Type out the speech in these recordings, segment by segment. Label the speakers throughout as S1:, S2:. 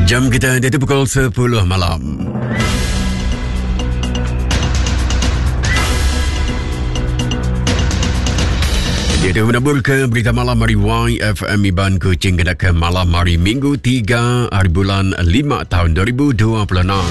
S1: Jam kita di pukul 10 malam. Dia menabur ke berita malam hari YFM Iban Kuching ke malam hari Minggu 3 hari bulan 5 tahun 2026.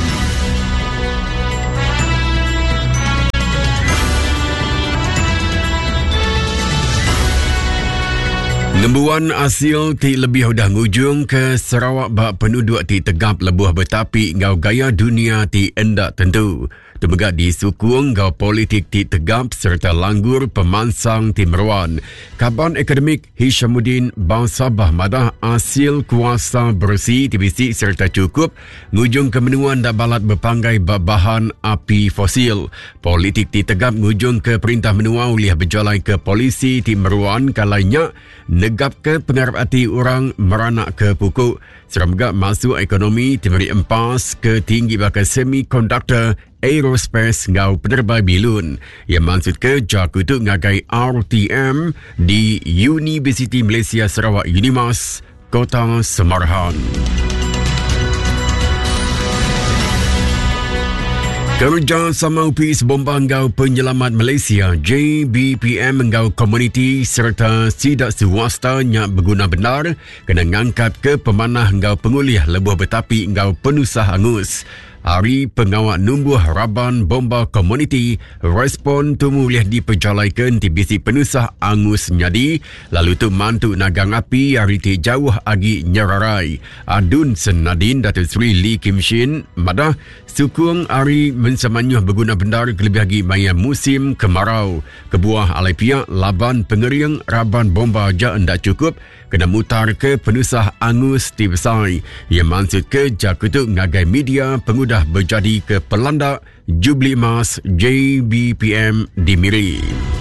S1: Ngembuan hasil ti lebih udah ngujung ke Sarawak bak penduduk ti tegap lebuh bertapi ngau gaya dunia ti endak tentu. Temegat di sukung ngau politik ti tegap serta langgur pemansang ti meruan. Kaban Akademik Hishamuddin Bangsabah madah hasil kuasa bersih TBC serta cukup ngujung ke menuan dak balat berpanggai bahan api fosil. Politik ti tegap ngujung ke perintah menua uliah berjalan ke polisi ti meruan kalainya negap ke pengarap hati orang meranak ke pukuk. Seramgak masuk ekonomi timeri empas ke tinggi bakal semikonduktor aerospace ngau penerbai bilun. Yang maksud ke jakutu ngagai RTM di Universiti Malaysia Sarawak Unimas, Kota Semarahan. Kerjasama UPIS Bomba Ngau Penyelamat Malaysia JBPM Ngau Komuniti serta sidak swasta yang berguna benar kena ngangkat ke pemanah Ngau Penguliah Lebuh Betapi Ngau Penusah Angus. Hari Pengawal Numbuh Raban Bomba Komuniti respon tumuliah diperjalaikan TBC Penusah Angus Nyadi lalu tu mantu nagang api hari ti jauh agi nyerarai Adun Senadin Datuk Seri Lee Kim Shin madah sukung hari mensamanyuh berguna benar kelebih lagi maya musim kemarau kebuah alai pihak laban pengering Raban Bomba ja endak cukup kena mutar ke Penusah Angus ti besai yang maksud ke jakutuk ngagai media pengudah berjadi ke pelandak Jubli Emas JBPM di Miri.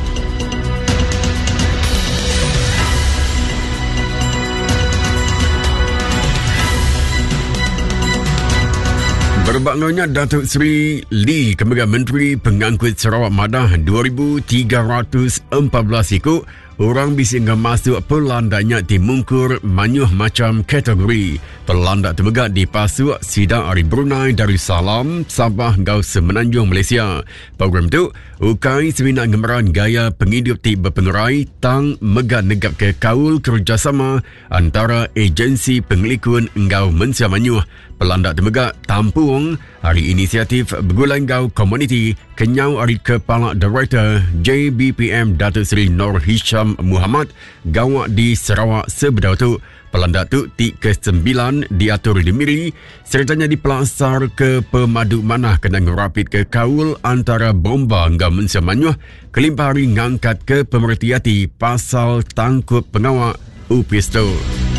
S1: Berbaknonya Datuk Seri Lee Kemegang Menteri Pengangkut Sarawak Madah 2,314 ikut orang bising masuk pelandaknya dimungkur manyuh macam kategori. Pelandak temegat dipasuk sidang Ari Brunei Darussalam Sabah Ngau Semenanjung Malaysia. Program tu ukai seminar gemeran gaya penghidup ti berpengerai tang megat negap ke kaul kerjasama antara agensi pengelikun Ngau Mensia Manyuh. Pelandak temegat tampung hari inisiatif bergulang Ngau Komuniti kenyau hari Kepala Director JBPM Datuk Seri Nur Hisham Muhammad gawak di Sarawak sebedau tu. Pelandak tu ti ke-9 diatur di Miri sertanya dipelasar ke pemadu manah kena ngerapit ke kaul antara Bomba Ngau Mensia Manyuh kelimpah hari ngangkat ke pemerhatiati pasal tangkup pengawak UPIS tu.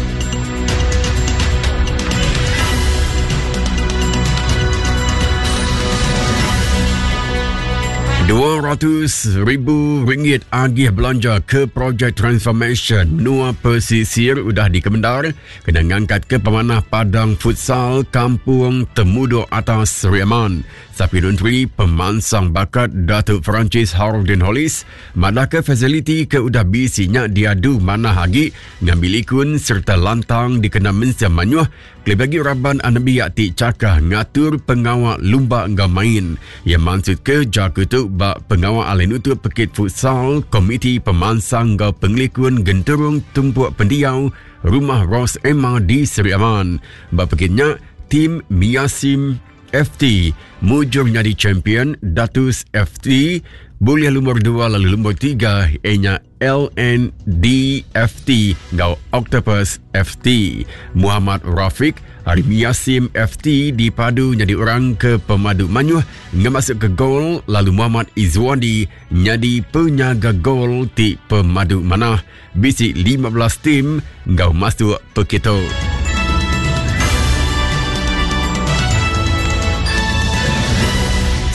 S1: 200,000 ringgit agih belanja ke projek transformation menua pesisir udah dikemendar kena ngangkat ke pemanah padang futsal Kampung Temudo Atas Riaman. Sapi Menteri Pemansang Bakat Datuk Francis Harudin Hollis madah ke fasiliti ke udah bisinya diadu mana hagi ngambil ikun serta lantang dikena Mensia Manyuh kelebagi Raban Anabiak ti cakah ngatur pengawal lumba ngau main yang maksud ke jakutuk bak pengawal alenutu pekit futsal Komiti Pemansang Ngau Pengelikun Genterung Tumpuk Pendiau Rumah Ros Emma di Seri Aman. Bak pekitnya tim Miasim FT mujur jadi champion Datus FT Buliah lumur 2 lalu lumur 3 ianya LNDFT Ngau Octopus FT Muhammad Rafiq hari Miasim FT dipadu jadi orang ke pemadu Manyuh ngemasuk ke gol lalu Muhammad Izwandi jadi penyaga gol ti pemadu manah bisi 15 tim Ngau masuk pekito.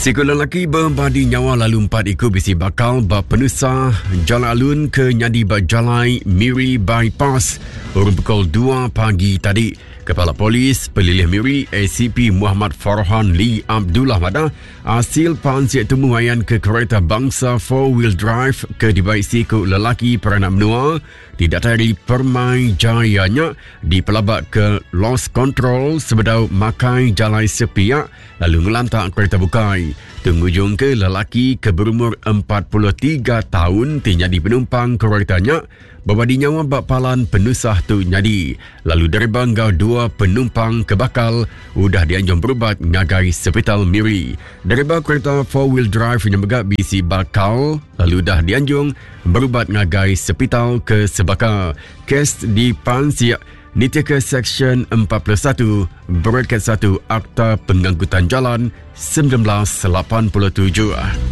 S1: Seekor lelaki berbadi nyawa lalu 4 ekor bisi bakal berpenusah jalan alun ke Nyadi Bajalai Miri Bypass urut pukul 2 pagi tadi. Kepala Polis Pelilih Miri ACP Muhammad Farhan Lee Abdullah Madah hasil pansiat temuan ke kereta bangsa 4-wheel drive ke dibaik seekor lelaki peranak menua didaptari Permai Jayanya di pelabak ke lost control sebedau makai jalan sepiak lalu ngelantak kereta bukai. Tengujung ke lelaki ke berumur 43 tahun jadi penumpang keretanya berbadi nyawa bapalan penusah tu nyadi. Lalu dari Banggau 2 penumpang kebakal udah dianjung berubat ngagai Hospital Miri. Dari kereta 4-wheel drive yang megak bisi bakal lalu dah dianjung berubat ngagai Hospital ke Sebaka. Kes di Pansiak Nitya Seksyen 41 Berkat 1 Akta Pengangkutan Jalan 1987.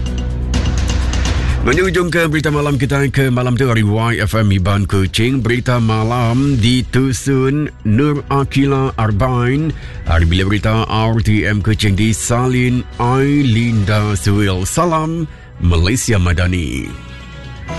S1: Menujung ke berita malam kita ke malam tu dari YFM Iban Kuching. Berita malam di Tusun Nur Akila Arbain. Hari bila berita RTM Kuching di Salin Ailinda Suil. Salam Malaysia Madani.